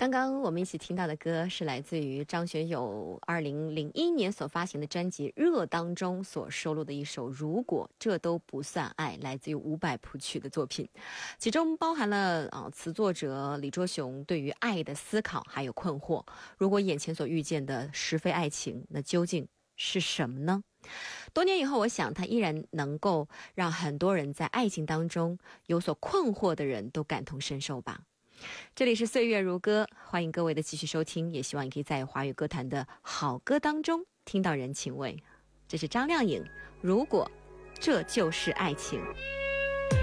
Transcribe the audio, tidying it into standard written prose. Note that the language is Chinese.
刚刚我们一起听到的歌是来自于张学友2001年所发行的专辑《热》当中所收录的一首《如果这都不算爱》，来自于伍佰谱曲的作品，其中包含了词作者李卓雄对于爱的思考还有困惑。如果眼前所遇见的实非爱情，那究竟是什么呢？多年以后，我想他依然能够让很多人在爱情当中有所困惑的人都感同身受吧。这里是岁月如歌，欢迎各位的继续收听，也希望你可以在华语歌坛的好歌当中听到人情味。这是张靓颖，如果这就是爱情。